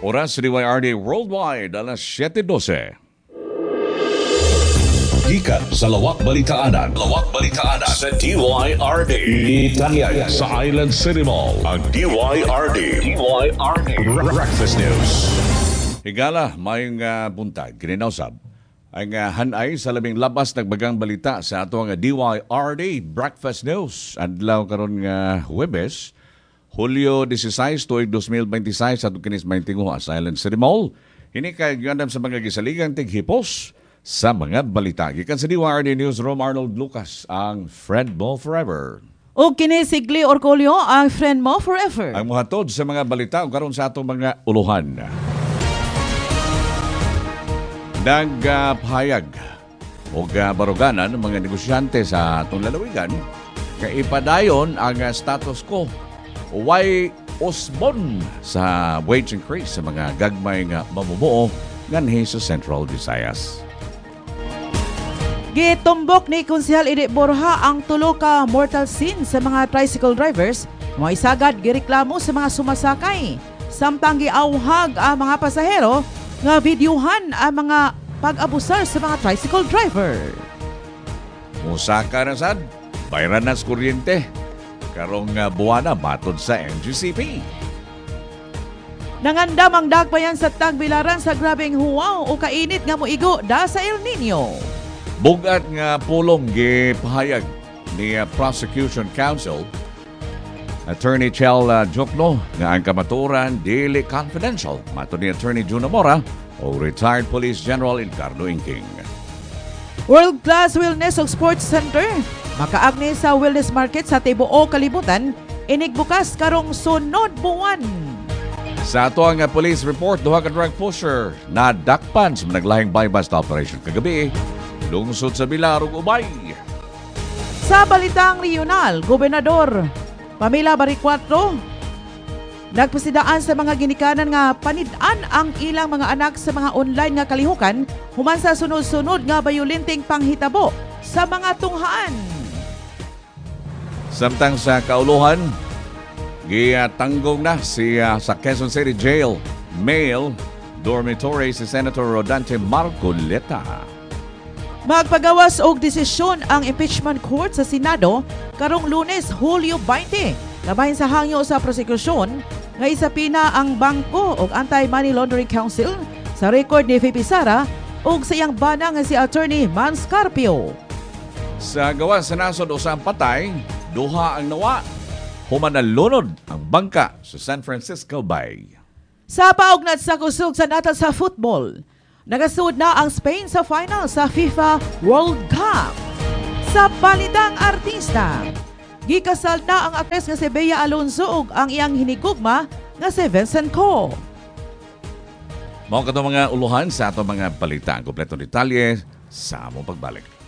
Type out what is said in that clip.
Oras sa DYRD Worldwide, alas 7:12. Gikan sa Lawak Balitaanan. Sa DYRD. Itanyay sa Island City Mall. Ang DYRD. Breakfast News. Higala, mayong buntag, kininausab. Ang hanay sa labing labas nagbagang balita sa ato nga DYRD Breakfast News. Adlaw karon nga Huwebes, Hulyo 16, tuig 2026 at kinis 21 sa Island City Mall. Hini kay gandam sa mga gisaligang tighipos sa mga balita. Gikan sa DYRD Newsroom, Arnold Lucas, ang Friend Mo Forever. O kini Sigli Orcolio, ang Friend Mo Forever. Ang muhatod sa mga balita o karon sa atong mga uluhan. Nagpahayag o baruganan ng mga negosyante sa atong lalawigan nga ipadayon ang status quo. Why usbon sa wage increase sa mga gagmay nga mamumuo nganhi sa Central Visayas. Gitumbok ni Konsehal Edi Borja ang tulo ka mortal sin sa mga tricycle drivers mo isagad gireklamo sa mga sumasakay. Samtang giawhag ang mga pasahero nga videohan ang mga pag-abusar sa mga tricycle driver. Musaka na sad, bayran na sa kuryente. Karong buwana matod sa NGCP. Nangandam ang dagpayan sa Tagbilaran sa grabeng huwaw o kainit nga moigo da sa El Nino. Bugat nga pulong gipahayag ni Prosecution Counsel Attorney Chel Jokno nga ang kamaturan dili confidential matud ni Attorney Juno Mora o retired Police General Ricardo Inking. World Class Wellness ug Sports Center makaagni sa wellness market sa tibuok kalibutan inigbukas karong sunod buwan. Sa ato ang police report, duha ka drug pusher na dakpan sa naglahing buy-bust operation kagabi lungsod sa Bilar ug Ubay. Sa balitang regional, Gobernador Pamela Baricuatro nagpasidaan sa mga ginikanan nga panid-an ang ilang mga anak sa mga online nga kalihukan human sa sunod-sunod nga bayolenteng panghitabo sa mga tunghaan. Samtang sa kauluhan, gitanggong na sa Quezon City Jail male dormitory si Senator Rodante Marcoleta. Magpagawas og desisyon ang impeachment court sa Senado karong Lunes, Hulyo 20. Labahin sa hangyo sa prosekusyon nga isapina ang bangko og Anti-Money Laundering Council sa record ni Fipi Sara ug sa iyang bana nga si Attorney Mans Carpio. Sa gawas sa nasod usang patay, duha ang nawa. Human nalunod ang bangka sa San Francisco Bay. Sa paugnat sa kusog sa natal sa football, nagasud na ang Spain sa final sa FIFA World Cup. Sa balitang artista, gikasal na ang aktres nga si Bea Alonzo ug ang iyang hinigugma nga si Vincent Co. Mao kato mga uluhan sa ato mga balita. Ang kompletong detalye sa among pagbalik.